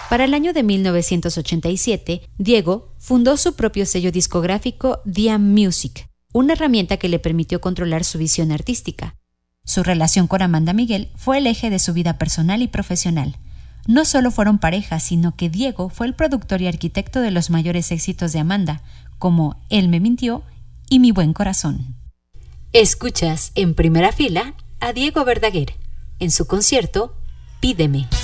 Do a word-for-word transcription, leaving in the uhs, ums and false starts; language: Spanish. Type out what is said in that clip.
Para el año de mil novecientos ochenta y siete, Diego fundó su propio sello discográfico Diam Music, una herramienta que le permitió controlar su visión artística. Su relación con Amanda Miguel fue el eje de su vida personal y profesional. No solo fueron pareja, sino que Diego fue el productor y arquitecto de los mayores éxitos de Amanda, como Él me mintió y Mi buen corazón. Escuchas en primera fila a Diego Verdaguer en su concierto Pídeme.